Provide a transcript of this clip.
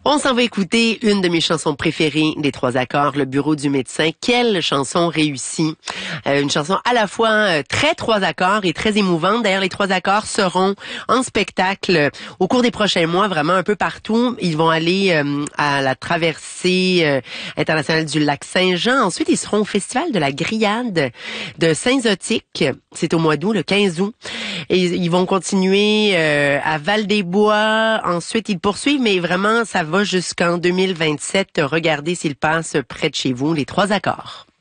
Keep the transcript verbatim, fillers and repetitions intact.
On s'en va écouter une de mes chansons préférées des Trois Accords, Le Bureau du médecin. Quelle chanson réussie! Euh, une chanson à la fois euh, très Trois Accords et très émouvante. D'ailleurs, les Trois Accords seront en spectacle euh, au cours des prochains mois, vraiment un peu partout. Ils vont aller euh, à la traversée euh, internationale du lac Saint-Jean. Ensuite, ils seront au Festival de la Grillade de Saint-Zotique. C'est au mois d'août, le quinze août. Et ils vont continuer euh, à Val-des-Bois. Ensuite, ils poursuivent, mais vraiment, ça va jusqu'en deux mille vingt-sept. Regardez s'ils passent près de chez vous, les Trois Accords.